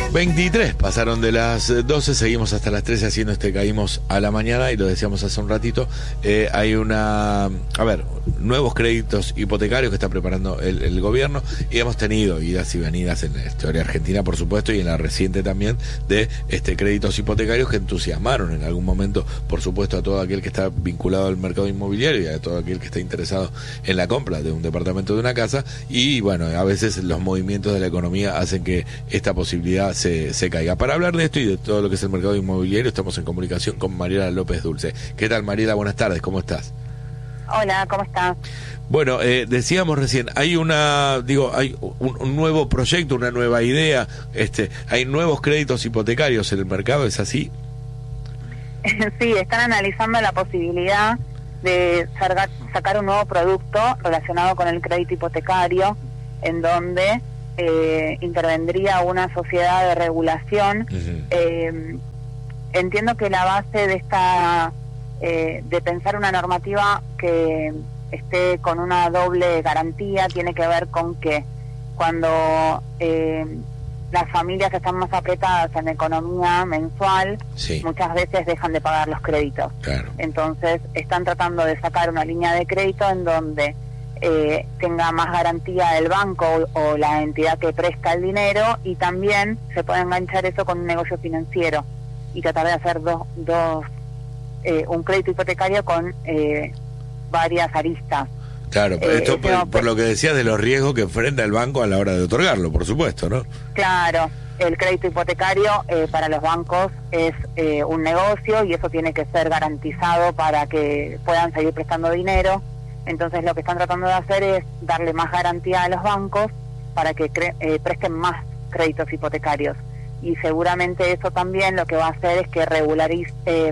23 pasaron de las 12, seguimos hasta las 13 haciendo Caímos a la mañana, y lo decíamos hace un ratito. Hay nuevos créditos hipotecarios que está preparando el gobierno, y hemos tenido idas y venidas en la historia argentina, por supuesto, y en la reciente también, de créditos hipotecarios que entusiasmaron en algún momento, por supuesto, a todo aquel que está vinculado al mercado inmobiliario y a todo aquel que está interesado en la compra de un departamento, de una casa. Y bueno, a veces los movimientos de la economía hacen que esta posibilidad se caiga. Para hablar de esto y de todo lo que es el mercado inmobiliario, estamos en comunicación con Mariela López Dulce. ¿Qué tal, Mariela? Buenas tardes, ¿cómo estás? Hola, ¿cómo estás? Bueno, decíamos recién, hay hay un nuevo proyecto, una nueva idea, hay nuevos créditos hipotecarios en el mercado, ¿es así? Sí, están analizando la posibilidad de sacar un nuevo producto relacionado con el crédito hipotecario, en donde intervendría una sociedad de regulación. Uh-huh. Entiendo que la base de esta de pensar una normativa que esté con una doble garantía tiene que ver con que cuando las familias que están más apretadas en economía mensual, sí, muchas veces dejan de pagar los créditos. Claro. Entonces están tratando de sacar una línea de crédito en donde tenga más garantía el banco o la entidad que presta el dinero, y también se puede enganchar eso con un negocio financiero y tratar de hacer un crédito hipotecario con varias aristas. Claro, esto por lo que decías de los riesgos que enfrenta el banco a la hora de otorgarlo, por supuesto, ¿no? Claro, el crédito hipotecario para los bancos es un negocio, y eso tiene que ser garantizado para que puedan seguir prestando dinero. Entonces lo que están tratando de hacer es darle más garantía a los bancos para que presten más créditos hipotecarios, y seguramente eso también lo que va a hacer es que regularice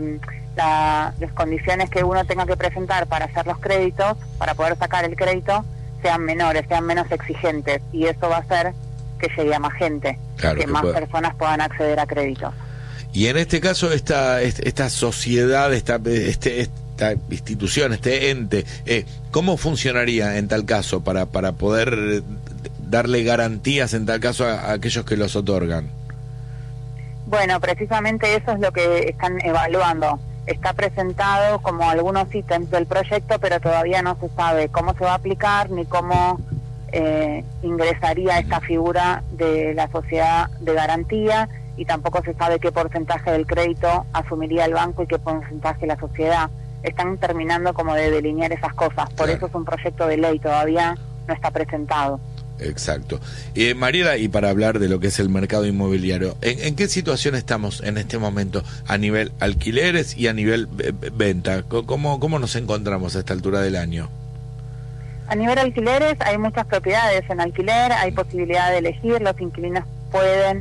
las condiciones que uno tenga que presentar para hacer los créditos, para poder sacar el crédito, sean menores, sean menos exigentes, y eso va a hacer que llegue a más gente, claro, que más personas puedan acceder a créditos. Y en este caso esta sociedad, esta institución, este ente, ¿cómo funcionaría en tal caso para poder darle garantías en tal caso a aquellos que los otorgan? Bueno, precisamente eso es lo que están evaluando. Está presentado como algunos ítems del proyecto, pero todavía no se sabe cómo se va a aplicar ni cómo ingresaría esta figura de la sociedad de garantía, y tampoco se sabe qué porcentaje del crédito asumiría el banco y qué porcentaje la sociedad. Están terminando como de delinear esas cosas, por eso es un proyecto de ley, todavía no está presentado. Exacto. Mariela, y para hablar de lo que es el mercado inmobiliario, ¿en qué situación estamos en este momento a nivel alquileres y a nivel venta? ¿Cómo nos encontramos a esta altura del año? A nivel alquileres hay muchas propiedades en alquiler, hay posibilidad de elegir, los inquilinos pueden,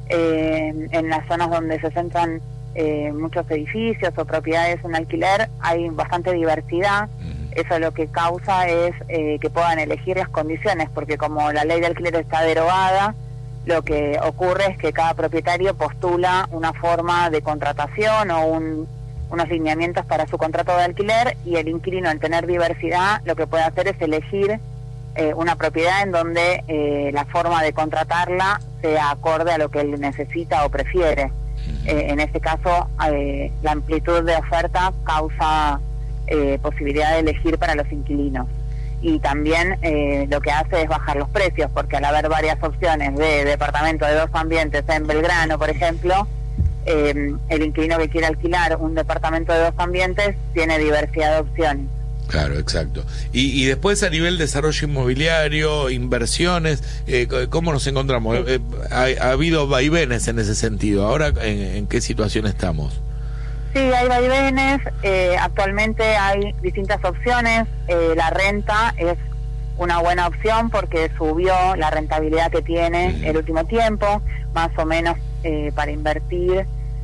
en las zonas donde se centran muchos edificios o propiedades en alquiler, hay bastante diversidad. Eso lo que causa es que puedan elegir las condiciones, porque como la ley de alquiler está derogada, lo que ocurre es que cada propietario postula una forma de contratación o unos lineamientos para su contrato de alquiler, y el inquilino, al tener diversidad, lo que puede hacer es elegir una propiedad en donde la forma de contratarla sea acorde a lo que él necesita o prefiere. En este caso, la amplitud de oferta causa posibilidad de elegir para los inquilinos, y también lo que hace es bajar los precios, porque al haber varias opciones de departamento de 2 ambientes en Belgrano, por ejemplo, el inquilino que quiere alquilar un departamento de 2 ambientes tiene diversidad de opciones. Claro, exacto. Y después, a nivel desarrollo inmobiliario, inversiones, ¿cómo nos encontramos? Sí. Ha habido vaivenes en ese sentido. Ahora, ¿en qué situación estamos? Sí, hay vaivenes. Actualmente hay distintas opciones. La renta es una buena opción porque subió la rentabilidad que tiene el último tiempo, más o menos para invertir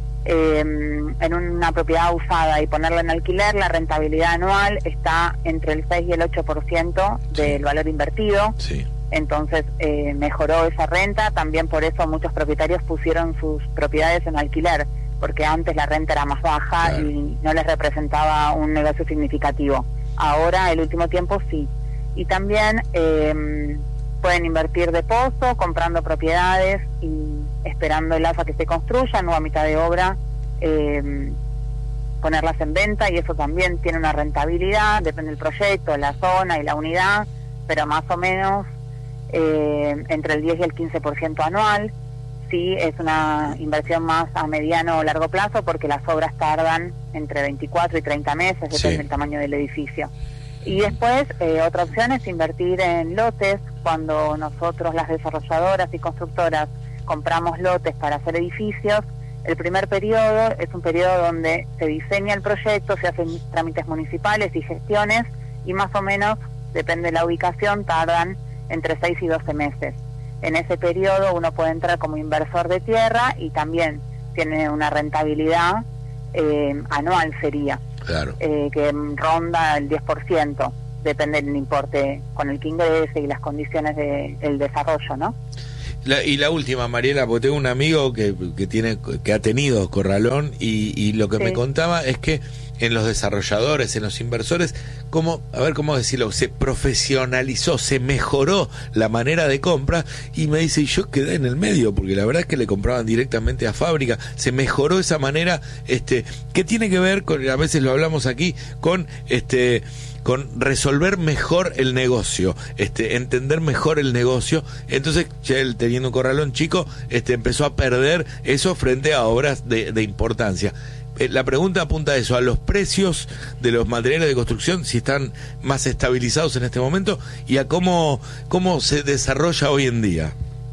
en una propiedad usada y ponerla en alquiler, la rentabilidad anual está entre el 6 y el 8% del valor invertido. Sí. Entonces mejoró esa renta. También por eso muchos propietarios pusieron sus propiedades en alquiler, porque antes la renta era más baja, claro, y no les representaba un negocio significativo. Ahora, el último tiempo, sí. Y también pueden invertir de pozo, comprando propiedades y esperándolas a que se construyan o a mitad de obra ponerlas en venta, y eso también tiene una rentabilidad, depende del proyecto, la zona y la unidad, pero más o menos entre el 10 y el 15% anual. Sí, es una inversión más a mediano o largo plazo porque las obras tardan entre 24 y 30 meses, depende del tamaño del edificio. Y después, otra opción es invertir en lotes. Cuando nosotros, las desarrolladoras y constructoras, compramos lotes para hacer edificios, el primer periodo es un periodo donde se diseña el proyecto, se hacen trámites municipales y gestiones, y más o menos, depende de la ubicación, tardan entre 6 y 12 meses. En ese periodo uno puede entrar como inversor de tierra y también tiene una rentabilidad anual, sería. Claro. Que ronda el 10%, depende del importe con el que ingrese y las condiciones del desarrollo, ¿no? Y la última, Mariela, porque tengo un amigo que ha tenido corralón y lo que me contaba es que en los desarrolladores, en los inversores, cómo decirlo, se profesionalizó, se mejoró la manera de compra, y me dice, y yo quedé en el medio, porque la verdad es que le compraban directamente a fábrica, se mejoró esa manera, que tiene que ver con, a veces lo hablamos aquí, con resolver mejor el negocio, entender mejor el negocio. Entonces, ya él, teniendo un corralón chico, empezó a perder eso frente a obras de importancia. La pregunta apunta a eso, a los precios de los materiales de construcción, si están más estabilizados en este momento, y a cómo se desarrolla hoy en día.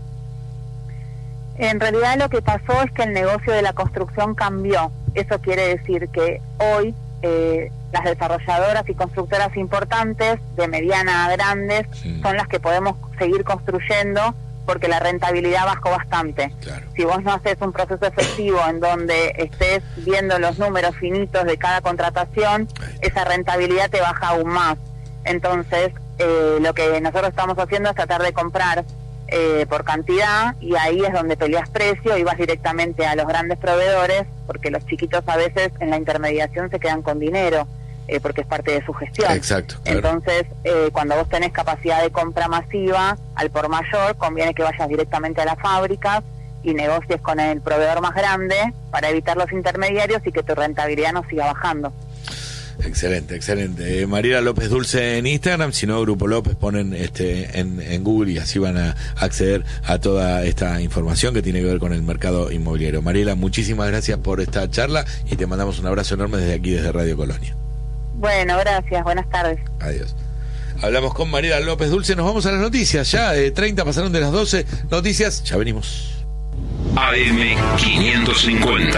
En realidad lo que pasó es que el negocio de la construcción cambió. Eso quiere decir que hoy las desarrolladoras y constructoras importantes, de mediana a grandes, son las que podemos seguir construyendo, porque la rentabilidad bajó bastante. Claro. Si vos no haces un proceso efectivo en donde estés viendo los números finitos de cada contratación, esa rentabilidad te baja aún más. Entonces, lo que nosotros estamos haciendo es tratar de comprar por cantidad, y ahí es donde peleas precio y vas directamente a los grandes proveedores, porque los chiquitos a veces en la intermediación se quedan con dinero, porque es parte de su gestión. Exacto, claro. Entonces, cuando vos tenés capacidad de compra masiva al por mayor, conviene que vayas directamente a las fábricas y negocies con el proveedor más grande para evitar los intermediarios y que tu rentabilidad no siga bajando. Excelente, excelente. Mariela López Dulce en Instagram, si no, Grupo López ponen en Google, y así van a acceder a toda esta información que tiene que ver con el mercado inmobiliario. Mariela, muchísimas gracias por esta charla y te mandamos un abrazo enorme desde aquí, desde Radio Colonia. Bueno, gracias, buenas tardes. Adiós. Hablamos con Mariela López Dulce, nos vamos a las noticias, ya 30 pasaron de las 12, noticias, ya venimos. AM 550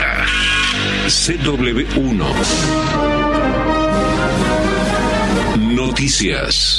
CW1 Noticias.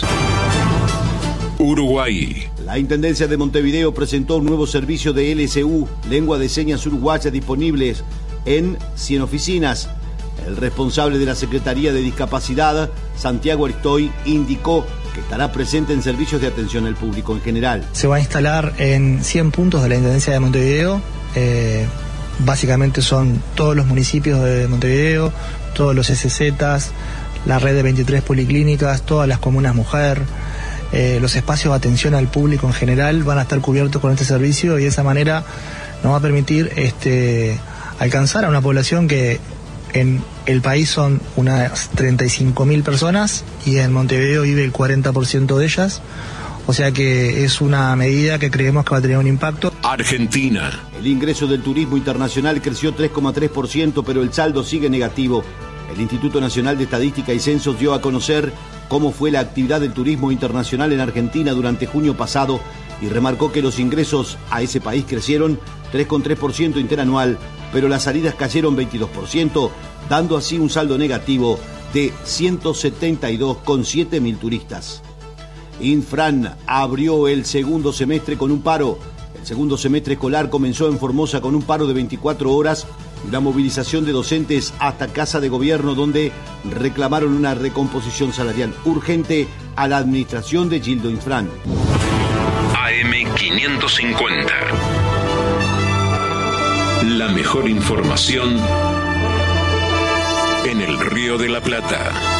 Uruguay. La Intendencia de Montevideo presentó un nuevo servicio de LSU, lengua de señas uruguaya, disponibles en 100 oficinas. El responsable de la Secretaría de Discapacidad, Santiago Aristoy, indicó que estará presente en servicios de atención al público en general. Se va a instalar en 100 puntos de la Intendencia de Montevideo. Básicamente son todos los municipios de Montevideo, todos los SZs, la red de 23 policlínicas, todas las comunas mujer, los espacios de atención al público en general van a estar cubiertos con este servicio, y de esa manera nos va a permitir alcanzar a una población que en el país son unas 35.000 personas y en Montevideo vive el 40% de ellas. O sea que es una medida que creemos que va a tener un impacto. Argentina. El ingreso del turismo internacional creció 3,3%, pero el saldo sigue negativo. El Instituto Nacional de Estadística y Censos dio a conocer cómo fue la actividad del turismo internacional en Argentina durante junio pasado y remarcó que los ingresos a ese país crecieron 3,3% interanual, pero las salidas cayeron 22%, dando así un saldo negativo de 172,7 mil turistas. Infran abrió el segundo semestre con un paro. El segundo semestre escolar comenzó en Formosa con un paro de 24 horas y una movilización de docentes hasta Casa de Gobierno, donde reclamaron una recomposición salarial urgente a la administración de Gildo Infran. AM 550. La mejor información en el Río de la Plata.